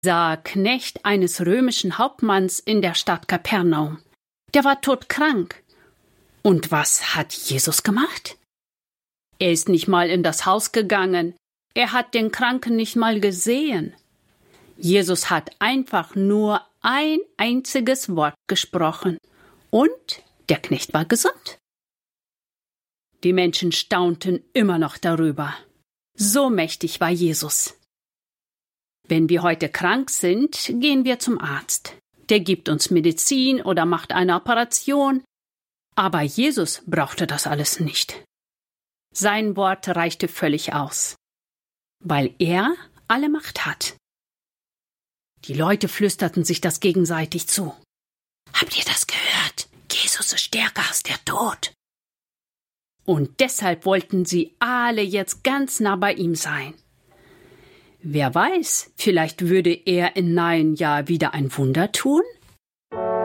sah Knecht eines römischen Hauptmanns in der Stadt Kapernaum. Der war todkrank. Und was hat Jesus gemacht? Er ist nicht mal in das Haus gegangen. Er hat den Kranken nicht mal gesehen. Jesus hat einfach nur ein einziges Wort gesprochen. Und der Knecht war gesund. Die Menschen staunten immer noch darüber. So mächtig war Jesus. Wenn wir heute krank sind, gehen wir zum Arzt. Der gibt uns Medizin oder macht eine Operation. Aber Jesus brauchte das alles nicht. Sein Wort reichte völlig aus, weil er alle Macht hat. Die Leute flüsterten sich das gegenseitig zu. Habt ihr das gehört? Jesus ist stärker als der Tod. Und deshalb wollten sie alle jetzt ganz nah bei ihm sein. Wer weiß, vielleicht würde er im neuen Jahr wieder ein Wunder tun?